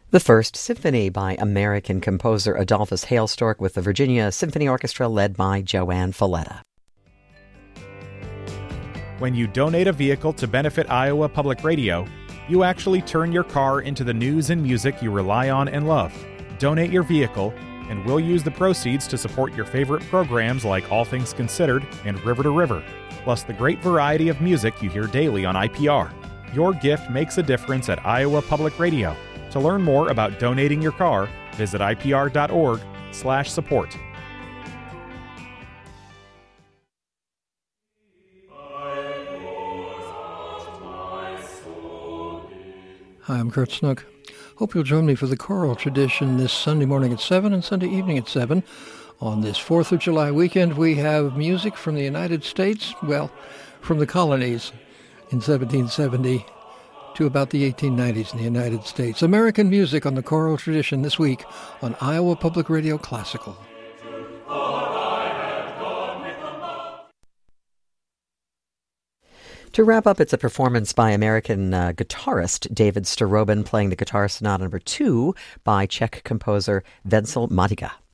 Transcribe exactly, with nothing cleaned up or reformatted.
The First Symphony by American composer Adolphus Hailstork with the Virginia Symphony Orchestra led by Joanne Falletta. When you donate a vehicle to benefit Iowa Public Radio, you actually turn your car into the news and music you rely on and love. Donate your vehicle, and we'll use the proceeds to support your favorite programs like All Things Considered and River to River, plus the great variety of music you hear daily on I P R. Your gift makes a difference at Iowa Public Radio. To learn more about donating your car, visit ipr.org slash support. Hi, I'm Kurt Snook. Hope you'll join me for the choral tradition this Sunday morning at seven and Sunday evening at seven. On this fourth of July weekend, we have music from the United States, well, from the colonies in seventeen seventy to about the eighteen nineties in the United States. American music on the choral tradition this week on Iowa Public Radio Classical. To wrap up, it's a performance by American uh, guitarist David Starobin playing the Guitar Sonata number two by Czech composer Vencel Madiga.